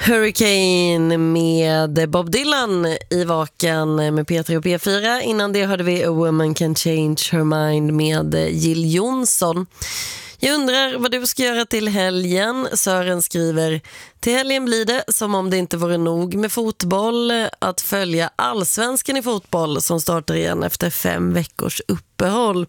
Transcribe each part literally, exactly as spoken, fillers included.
Hurricane med Bob Dylan i Vaken med P tre och P fyra. Innan det hörde vi A Woman Can Change Her Mind med Jill Johnson. Jag undrar vad du ska göra till helgen. Sören skriver: till helgen blir det, som om det inte vore nog med fotboll, att följa Allsvenskan i fotboll som startar igen efter fem veckors uppehåll.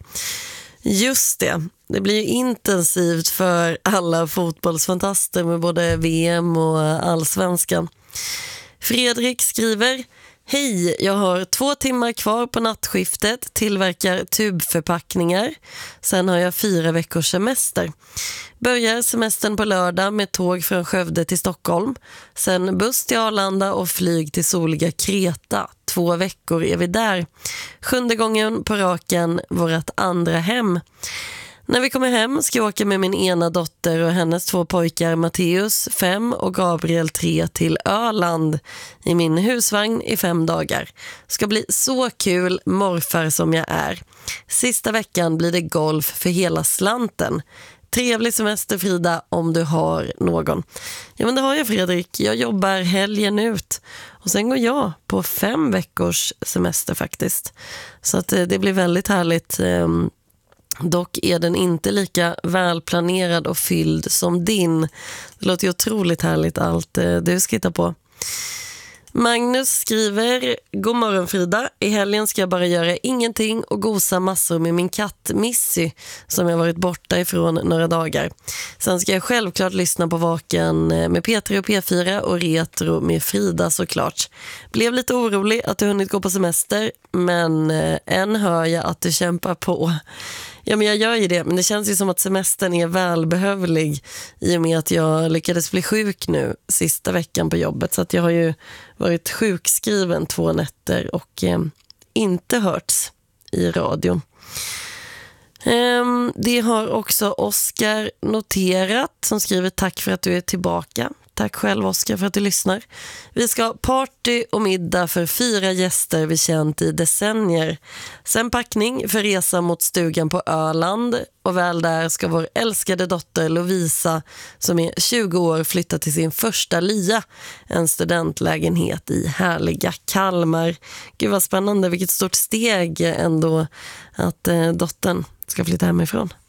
Just det, det blir ju intensivt för alla fotbollsfantaster med både V M och Allsvenskan. Fredrik skriver: hej, jag har två timmar kvar på nattskiftet, tillverkar tubförpackningar. Sen har jag fyra veckors semester. Börjar semestern på lördag med tåg från Skövde till Stockholm. Sen buss till Arlanda och flyg till soliga Kreta. Två veckor är vi där. Sjunde gången på raken, vårat andra hem. När vi kommer hem ska jag åka med min ena dotter och hennes två pojkar Matteus, fem, och Gabriel, tre, till Öland i min husvagn i fem dagar. Ska bli så kul, morfar som jag är. Sista veckan blir det golf för hela slanten. Trevlig semester, Frida, om du har någon. Ja, men det har jag, Fredrik. Jag jobbar helgen ut. Och sen går jag på fem veckors semester faktiskt. Så att det blir väldigt härligt. Dock är den inte lika välplanerad och fylld som din. Det låter ju otroligt härligt allt du ska hitta på. Magnus skriver: god morgon Frida, i helgen ska jag bara göra ingenting och gosa massor med min katt Missy som jag varit borta ifrån några dagar. Sen ska jag självklart lyssna på Vaken med P tre och P fyra och Retro med Frida såklart. Blev lite orolig att du hunnit gå på semester, men än hör jag att du kämpar på. Ja, men jag gör ju det, men det känns ju som att semestern är välbehövlig i och med att jag lyckades bli sjuk nu sista veckan på jobbet. Så att jag har ju varit sjukskriven två nätter och eh, inte hörts i radion. Um, det har också Oskar noterat som skriver: tack för att du är tillbaka. Tack själv, Oskar, för att du lyssnar. Vi ska ha party och middag för fyra gäster vi känt i decennier. Sen packning för resa mot stugan på Öland. Och väl där ska vår älskade dotter Lovisa, som är tjugo år, flytta till sin första lya. En studentlägenhet i härliga Kalmar. Gud vad spännande, vilket stort steg ändå att eh, dottern ska flytta hemifrån.